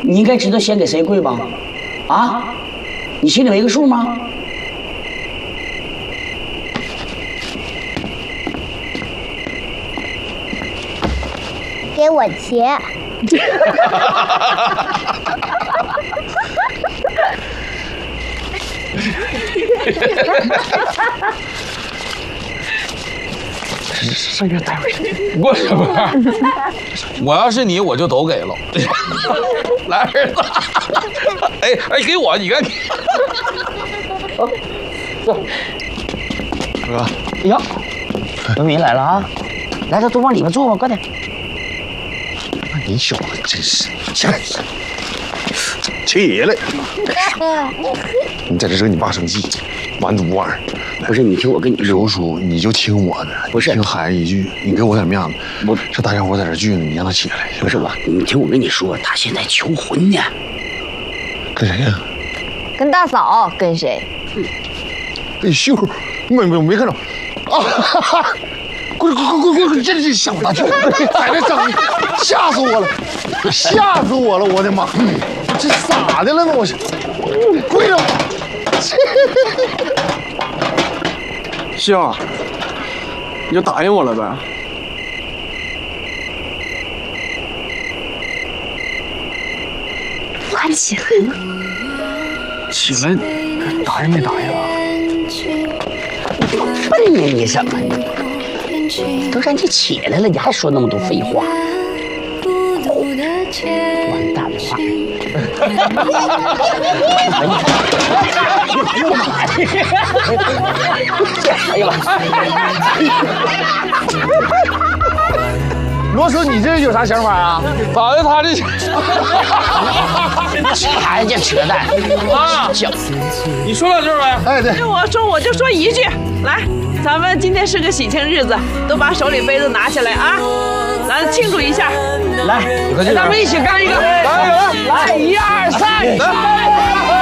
你应该知道先给谁跪吧？啊，你心里没个数吗？ 给我钱。 上院待会儿。 我什么？我要是你，我就都给了。来，儿子，哎，给我，你看。 哥， 哎呀，文明来了啊！来，都往里面坐吧，快点。 你小子真是，起来！你在这惹你爸生气，完犊玩意儿！ 不是你听我跟你说， 刘叔，你就听我的， 不是听孩子一句，你给我点面子。 不， 这大家伙在这聚呢，你让他起来。 不是我，你听我跟你说，他现在求婚呢。 跟谁呀？ 跟大嫂，跟谁？ 跟秀，没看着。啊！滚！这吓我大跳，在这整，吓死我了，吓死我了！我的妈，这咋的了呢？我跪着。 秀，你就答应我了呗？ 还起来了？ 起来，答应没答应啊？ 问你什么呢？都让你起来了，你还说那么多废话？完蛋了，哎呀妈！ 罗叔，你这有啥想法啊？ 咋的？他这还这扯淡啊！你说两句呗。 哎，对， 我就说一句，来，咱们今天是个喜庆日子，都把手里杯子拿起来啊，咱庆祝一下。 来，咱们一起干一个！ 来， 来，1、2、3，